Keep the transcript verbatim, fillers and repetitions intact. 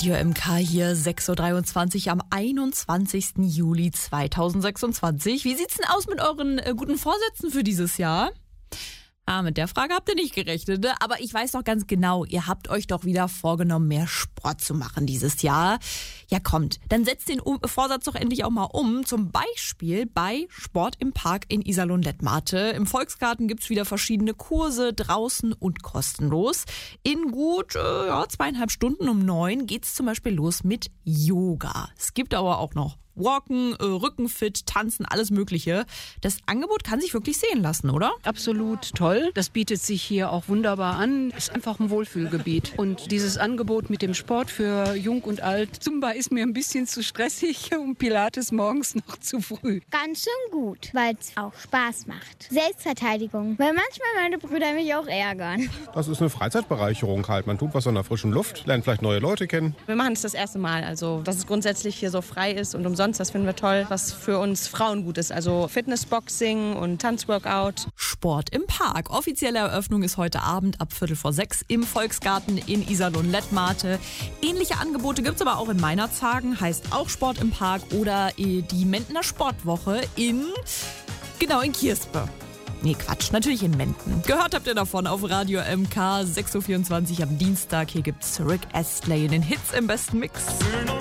Radio M K hier, sechs Uhr dreiundzwanzig am einundzwanzigsten Juli zweitausendsechsundzwanzig. Wie sieht's denn aus mit euren äh, guten Vorsätzen für dieses Jahr? Ah, mit der Frage habt ihr nicht gerechnet, ne? Aber ich weiß doch ganz genau, ihr habt euch doch wieder vorgenommen, mehr Sport zu machen dieses Jahr. Ja, kommt, dann setzt den um- Vorsatz doch endlich auch mal um. Zum Beispiel bei Sport im Park in Iserlohn-Lettmate. Im Volksgarten gibt's wieder verschiedene Kurse, draußen und kostenlos. In gut äh, ja, zweieinhalb Stunden um neun geht's zum Beispiel los mit Yoga. Es gibt aber auch noch Walken, äh, Rückenfit, Tanzen, alles Mögliche. Das Angebot kann sich wirklich sehen lassen, oder? Absolut toll. Das bietet sich hier auch wunderbar an. Ist einfach ein Wohlfühlgebiet. Und dieses Angebot mit dem Sport für Jung und Alt, Zumba ist mir ein bisschen zu stressig und Pilates morgens noch zu früh. Ganz schön gut, weil es auch Spaß macht. Selbstverteidigung, weil manchmal meine Brüder mich auch ärgern. Das ist eine Freizeitbereicherung halt. Man tut was an der frischen Luft, lernt vielleicht neue Leute kennen. Wir machen es das erste Mal, also dass es grundsätzlich hier so frei ist und umsonst. Das finden wir toll, was für uns Frauen gut ist. Also Fitnessboxing und Tanzworkout. Sport im Park. Offizielle Eröffnung ist heute Abend ab Viertel vor sechs im Volksgarten in Iserlohn-Lettmate. Ähnliche Angebote gibt es aber auch in Meinerzhagen, heißt auch Sport im Park, oder die Mentener Sportwoche in, genau, in Kierspe. Nee, Quatsch, natürlich in Menden. Gehört habt ihr davon auf Radio M K, sechs Uhr vierundzwanzig am Dienstag. Hier gibt's Rick Astley in den Hits im besten Mix.